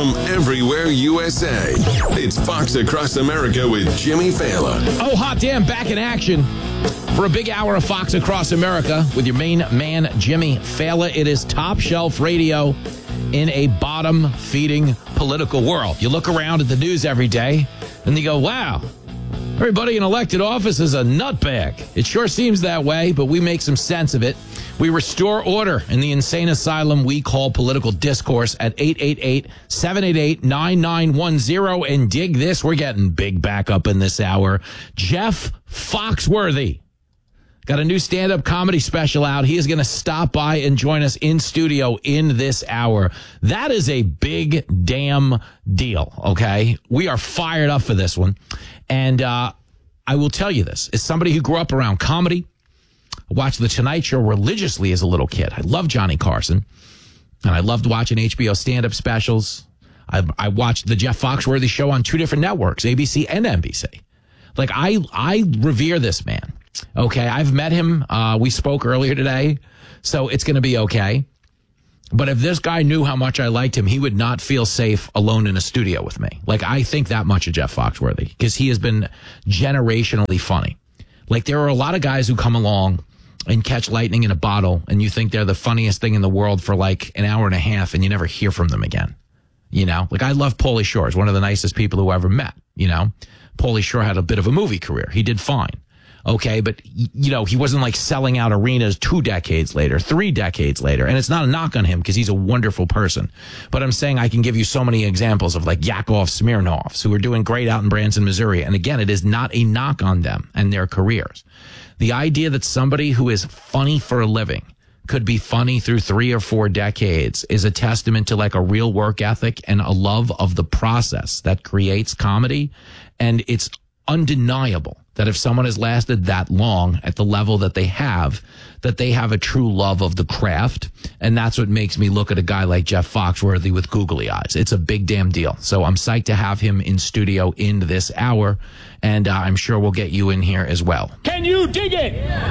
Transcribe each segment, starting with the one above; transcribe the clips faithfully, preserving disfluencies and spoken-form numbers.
from everywhere U S A. It's Fox Across America with Jimmy Fallon. Oh, hot damn, back in action for a big hour of Fox Across America with your main man, Jimmy Fallon. It is top shelf radio in a bottom-feeding political world. You look around at the news every day, and you go, wow, everybody in elected office is a nutbag. It sure seems that way, but we make some sense of it. We restore order in the insane asylum we call political discourse at eight eight eight, seven eight eight, nine nine one zero. And dig this, we're getting big backup in this hour. Jeff Foxworthy got a new stand-up comedy special out. He is going to stop by and join us in studio in this hour. That is a big damn deal, okay? We are fired up for this one. And uh, I will tell you this. As somebody who grew up around comedy, I watched The Tonight Show religiously as a little kid. I loved Johnny Carson, and I loved watching H B O stand-up specials. I, I watched the Jeff Foxworthy Show on two different networks, A B C and N B C. Like, I, I revere this man. Okay, I've met him. Uh, we spoke earlier today, so it's going to be okay. But if this guy knew how much I liked him, he would not feel safe alone in a studio with me. Like, I think that much of Jeff Foxworthy because he has been generationally funny. Like, there are a lot of guys who come along and catch lightning in a bottle, and you think they're the funniest thing in the world for like an hour and a half, and you never hear from them again. You know, like I love Pauly Shore. He's one of the nicest people who ever met. You know, Pauly Shore had a bit of a movie career. He did fine. Okay, but, you know, he wasn't like selling out arenas two decades later, three decades later. And it's not a knock on him because he's a wonderful person. But I'm saying I can give you so many examples of like Yakov Smirnoffs who are doing great out in Branson, Missouri. And again, it is not a knock on them and their careers. The idea that somebody who is funny for a living could be funny through three or four decades is a testament to like a real work ethic and a love of the process that creates comedy. And it's undeniable that if someone has lasted that long at the level that they have, that they have a true love of the craft. And that's what makes me look at a guy like Jeff Foxworthy with googly eyes. It's a big damn deal. So I'm psyched to have him in studio in this hour. And uh, I'm sure we'll get you in here as well. Can you dig it?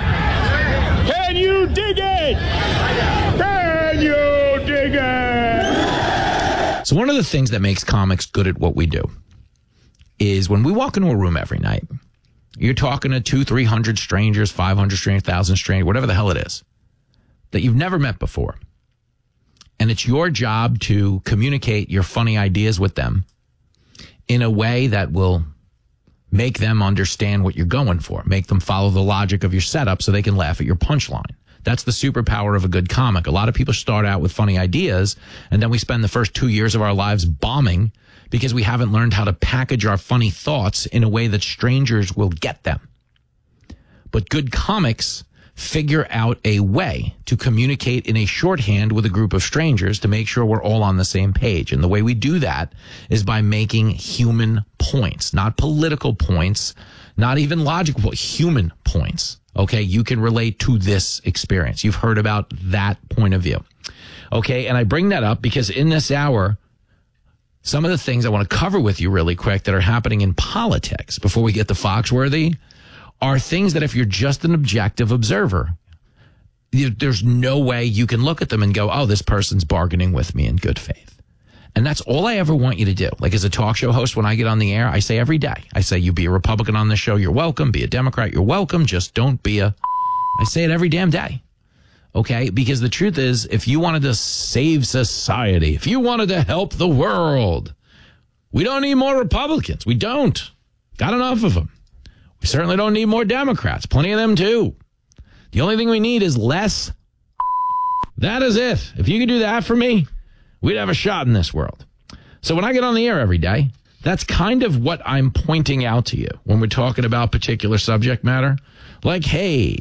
Can you dig it? Can you dig it? So one of the things that makes comics good at what we do is when we walk into a room every night, you're talking to two, three hundred strangers, five hundred strangers, thousand strangers, whatever the hell it is that you've never met before. And it's your job to communicate your funny ideas with them in a way that will make them understand what you're going for, make them follow the logic of your setup so they can laugh at your punchline. That's the superpower of a good comic. A lot of people start out with funny ideas, and then we spend the first two years of our lives bombing because we haven't learned how to package our funny thoughts in a way that strangers will get them. But good comics figure out a way to communicate in a shorthand with a group of strangers to make sure we're all on the same page. And the way we do that is by making human points, not political points, not even logical, but human points. Okay, you can relate to this experience. You've heard about that point of view. Okay, and I bring that up because in this hour, some of the things I want to cover with you really quick that are happening in politics before we get to Foxworthy are things that if you're just an objective observer, you, there's no way you can look at them and go, oh, this person's bargaining with me in good faith. And that's all I ever want you to do. Like as a talk show host, when I get on the air, I say every day, I say, you be a Republican on the show, you're welcome. Be a Democrat, you're welcome. Just don't be a, I say it every damn day. Okay, because the truth is, if you wanted to save society, if you wanted to help the world, we don't need more Republicans. We don't. Got enough of them. We certainly don't need more Democrats. Plenty of them, too. The only thing we need is less. That is it. If you could do that for me, we'd have a shot in this world. So when I get on the air every day, that's kind of what I'm pointing out to you when we're talking about particular subject matter. Like, hey,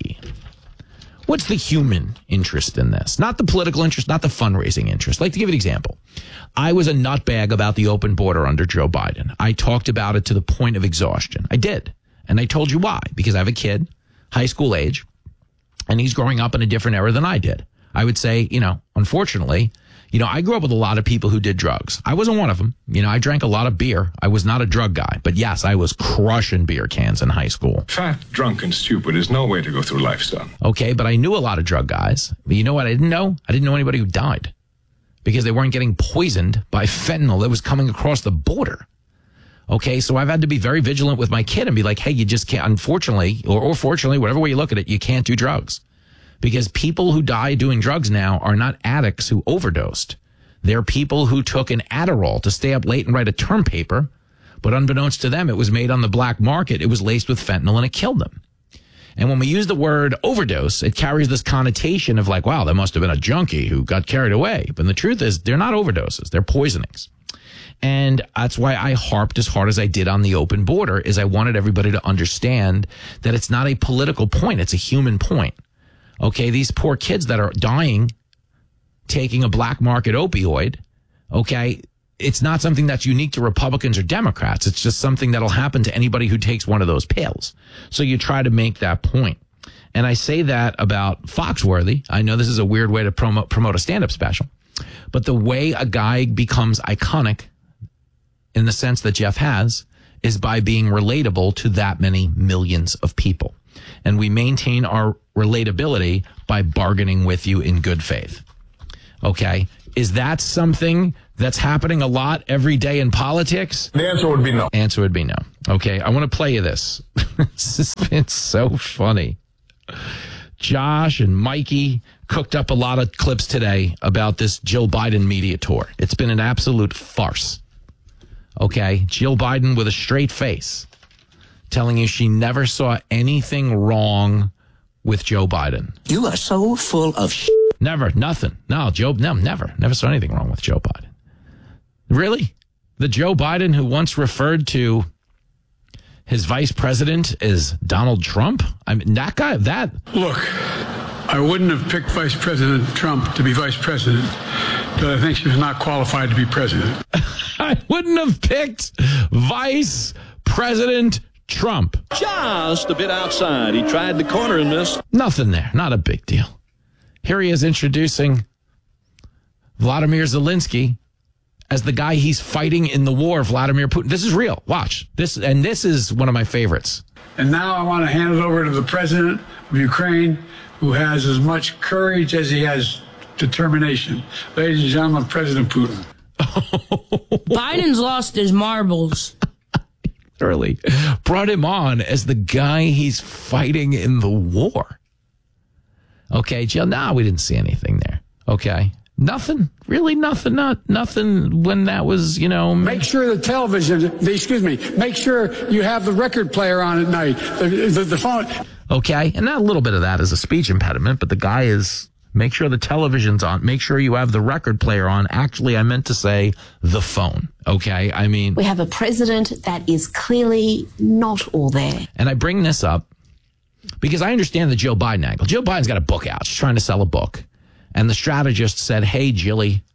what's the human interest in this? Not the political interest, not the fundraising interest. Like, to give you an example, I was a nutbag about the open border under Joe Biden. I talked about it to the point of exhaustion. I did. And I told you why. Because I have a kid, high school age, and he's growing up in a different era than I did. I would say, you know, unfortunately, you know, I grew up with a lot of people who did drugs. I wasn't one of them. You know, I drank a lot of beer. I was not a drug guy. But yes, I was crushing beer cans in high school. Fat, drunk, and stupid is no way to go through life, son. Okay, but I knew a lot of drug guys. But you know what I didn't know? I didn't know anybody who died. because they weren't getting poisoned by fentanyl that was coming across the border. Okay, so I've had to be very vigilant with my kid and be like, hey, you just can't, unfortunately, or, or fortunately, whatever way you look at it, you can't do drugs. Because people who die doing drugs now are not addicts who overdosed. They're people who took an Adderall to stay up late and write a term paper, but unbeknownst to them, it was made on the black market. It was laced with fentanyl and it killed them. And when we use the word overdose, it carries this connotation of like, wow, that must have been a junkie who got carried away. But the truth is, they're not overdoses. They're poisonings. And that's why I harped as hard as I did on the open border, is I wanted everybody to understand that it's not a political point. It's a human point. Okay, these poor kids that are dying taking a black market opioid, okay, it's not something that's unique to Republicans or Democrats. It's just something that'll happen to anybody who takes one of those pills. So you try to make that point. And I say that about Foxworthy. I know this is a weird way to promote, promote a stand-up special, but the way a guy becomes iconic in the sense that Jeff has is by being relatable to that many millions of people. And we maintain our relatability by bargaining with you in good faith. Okay? Is that something that's happening a lot every day in politics? The answer would be no. Answer would be no. Okay, I want to play you this. This has been so funny. Josh and Mikey cooked up a lot of clips today about this Jill Biden media tour. It's been an absolute farce. Okay, Jill Biden with a straight face telling you she never saw anything wrong with Joe Biden. You are so full of shit. Never, nothing. No, Joe, no, never. Never saw anything wrong with Joe Biden. Really? The Joe Biden who once referred to his vice president as Donald Trump? I mean, that guy, that... Look, I wouldn't have picked Vice President Trump to be vice president, but I think she was not qualified to be president. I wouldn't have picked Vice President Trump. Just a bit outside. He tried the corner in this. Nothing there. Not a big deal. Here he is introducing Vladimir Zelensky as the guy he's fighting in the war, Vladimir Putin. This is real. Watch this. And this is one of my favorites. And now I want to hand it over to the president of Ukraine, who has as much courage as he has determination. Ladies and gentlemen, President Putin. Biden's lost his marbles. Literally brought him on as the guy he's fighting in the war. Okay, Jill, no, we didn't see anything there. Okay. Nothing, really nothing, not nothing when that was, you know. Make sure the television, the, excuse me, make sure you have the record player on at night, the, the, the phone. Okay, and that, a little bit of that is a speech impediment, but the guy is, make sure the television's on, make sure you have the record player on. Actually, I meant to say the phone, okay? I mean. We have a president that is clearly not all there. And I bring this up because I understand the Joe Biden angle. Joe Biden's got a book out. She's trying to sell a book. And the strategist said, hey, Jilly,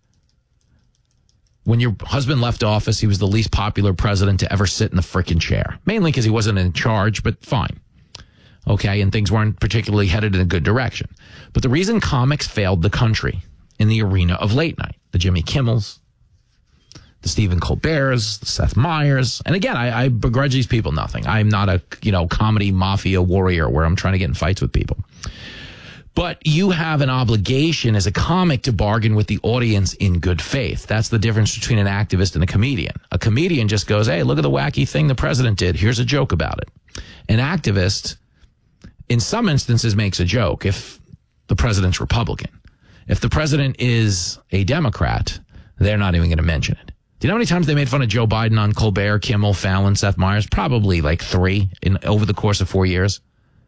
when your husband left office, he was the least popular president to ever sit in the frickin' chair. Mainly because he wasn't in charge, but fine. Okay, and things weren't particularly headed in a good direction. But the reason comics failed the country in the arena of late night, the Jimmy Kimmels, the Stephen Colberts, the Seth Meyers, and again, I, I begrudge these people nothing. I'm not a, you know, comedy mafia warrior where I'm trying to get in fights with people. But you have an obligation as a comic to bargain with the audience in good faith. That's the difference between an activist and a comedian. A comedian just goes, hey, look at the wacky thing the president did. Here's a joke about it. An activist, in some instances, makes a joke if the president's Republican. If the president is a Democrat, they're not even going to mention it. Do you know how many times they made fun of Joe Biden on Colbert, Kimmel, Fallon, Seth Meyers? Probably like three in over the course of four years.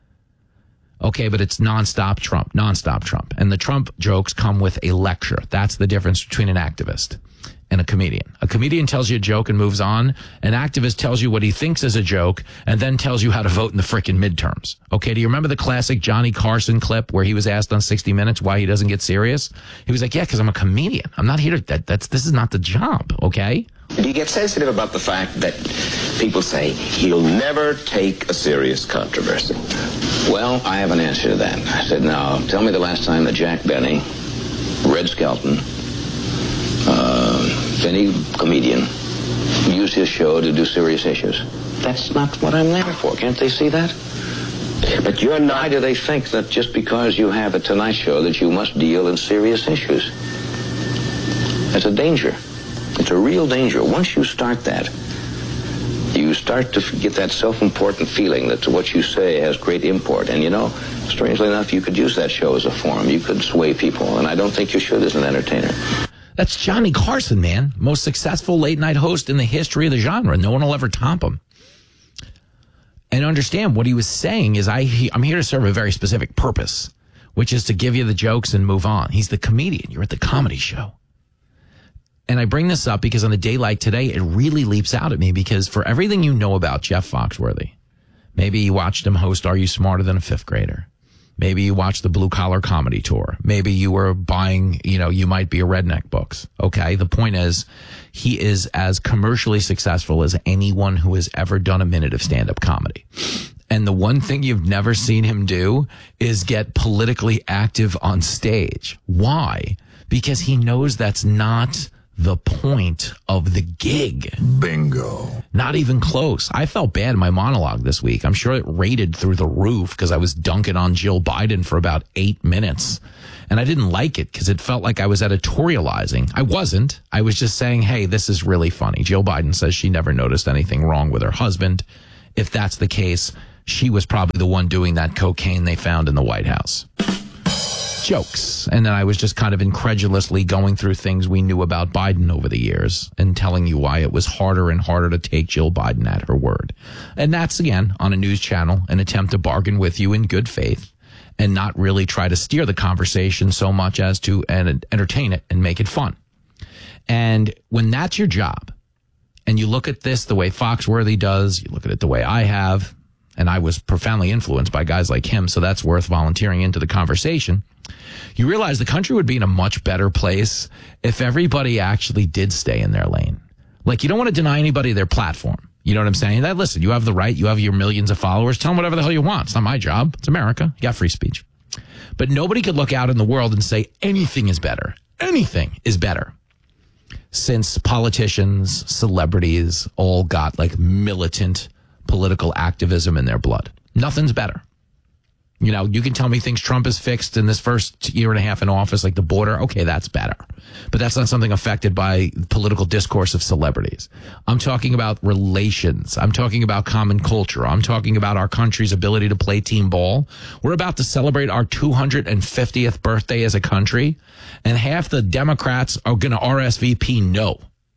Okay, but it's nonstop Trump, nonstop Trump. And the Trump jokes come with a lecture. That's the difference between an activist and a comedian. A comedian tells you a joke and moves on. An activist tells you what he thinks is a joke and then tells you how to vote in the frickin' midterms. Okay, do you remember the classic Johnny Carson clip where he was asked on sixty minutes why he doesn't get serious? He was like, yeah, because I'm a comedian. I'm not here to, that, that's, this is not the job, okay? Do you get sensitive about the fact that people say he'll never take a serious controversy? Well, I have an answer to that. I said, now, tell me the last time that Jack Benny, Red Skelton, uh, any comedian, used his show to do serious issues. That's not what I'm there for. Can't they see that? But you're not. Why do they think that just because you have a Tonight Show that you must deal in serious issues? It's a danger. It's a real danger. Once you start that, you start to get that self-important feeling that what you say has great import. And, you know, strangely enough, you could use that show as a forum. You could sway people, and I don't think you should as an entertainer. That's Johnny Carson, man. Most successful late-night host in the history of the genre. No one will ever top him. And understand, what he was saying is, I, he, I'm here to serve a very specific purpose, which is to give you the jokes and move on. He's the comedian. You're at the comedy show. And I bring this up because on a day like today, it really leaps out at me, because for everything you know about Jeff Foxworthy, maybe you watched him host Are You Smarter Than a Fifth Grader? Maybe you watched the Blue Collar Comedy Tour. Maybe you were buying, you know, You Might Be a Redneck books. Okay. The point is, he is as commercially successful as anyone who has ever done a minute of stand-up comedy. And the one thing you've never seen him do is get politically active on stage. Why? Because he knows that's not the point of the gig. Bingo. Not even close. I felt bad in my monologue this week. I'm sure it rated through the roof because I was dunking on Jill Biden for about eight minutes. And I didn't like it because it felt like I was editorializing. I wasn't. I was just saying, hey, this is really funny. Jill Biden says she never noticed anything wrong with her husband. If that's the case, she was probably the one doing that cocaine they found in the White House. Jokes. And then I was just kind of incredulously going through things we knew about Biden over the years and telling you why it was harder and harder to take Jill Biden at her word. And that's, again, on a news channel, an attempt to bargain with you in good faith and not really try to steer the conversation so much as to and entertain it and make it fun. And when that's your job, and you look at this the way Foxworthy does, you look at it the way I have, and I was profoundly influenced by guys like him, so that's worth volunteering into the conversation. You realize the country would be in a much better place if everybody actually did stay in their lane. Like, you don't want to deny anybody their platform. You know what I'm saying? That, listen, you have the right. You have your millions of followers. Tell them whatever the hell you want. It's not my job. It's America. You got free speech. But nobody could look out in the world and say anything is better. Anything is better. Since politicians, celebrities all got like militant political activism in their blood. Nothing's better. You know, you can tell me things Trump has fixed in this first year and a half in office, like the border. Okay, that's better. But that's not something affected by political discourse of celebrities. I'm talking about relations. I'm talking about common culture. I'm talking about our country's ability to play team ball. We're about to celebrate our two hundred fiftieth birthday as a country, and half the Democrats are going to R S V P no.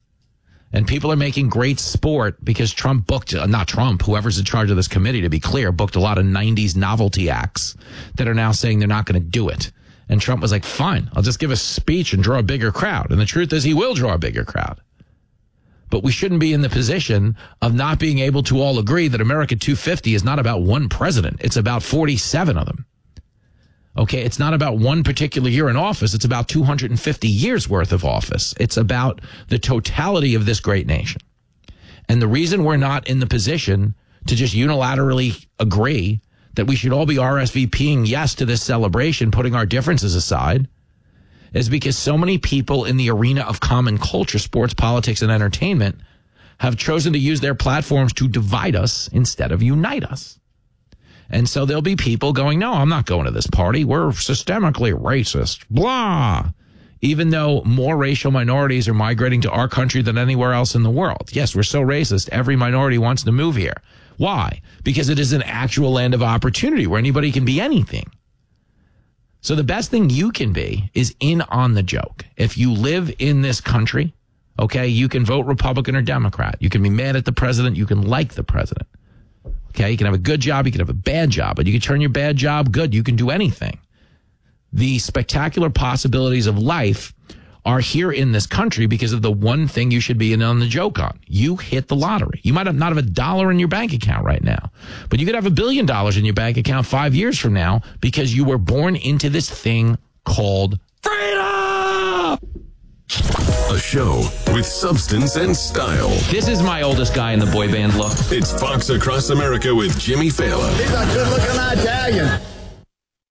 And people are making great sport because Trump booked, uh, not Trump, whoever's in charge of this committee, to be clear, booked a lot of nineties novelty acts that are now saying they're not going to do it. And Trump was like, fine, I'll just give a speech and draw a bigger crowd. And the truth is he will draw a bigger crowd. But we shouldn't be in the position of not being able to all agree that America two fifty is not about one president. It's about forty-seven of them. Okay, it's not about one particular year in office. It's about two hundred fifty years worth of office. It's about the totality of this great nation. And the reason we're not in the position to just unilaterally agree that we should all be R S V Ping yes to this celebration, putting our differences aside, is because so many people in the arena of common culture, sports, politics, and entertainment have chosen to use their platforms to divide us instead of unite us. And so there'll be people going, no, I'm not going to this party. We're systemically racist, blah. Even though more racial minorities are migrating to our country than anywhere else in the world. Yes, we're so racist. Every minority wants to move here. Why? Because it is an actual land of opportunity where anybody can be anything. So the best thing you can be is in on the joke. If you live in this country, okay, you can vote Republican or Democrat. You can be mad at the president. You can like the president. Okay, you can have a good job, you can have a bad job, but you can turn your bad job good. You can do anything. The spectacular possibilities of life are here in this country because of the one thing you should be in on the joke on. You hit the lottery. You might have not have a dollar in your bank account right now, but you could have a billion dollars in your bank account five years from now because you were born into this thing called freedom. A show with substance and style. This is my oldest guy in the boy band look. It's Fox Across America with Jimmy Fallon. He's a good-looking Italian.